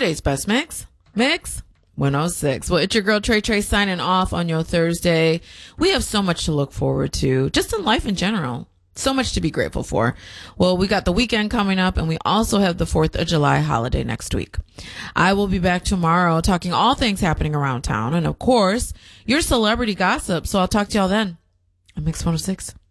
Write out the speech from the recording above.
today's best mix? Mix 106. Well, it's your girl Trey signing off on your Thursday. We have so much to look forward to, just in life in general. So much to be grateful for. Well, we got the weekend coming up, and we also have the 4th of July holiday next week. I will be back tomorrow talking all things happening around town, and of course, your celebrity gossip. So I'll talk to y'all then on Mix 106.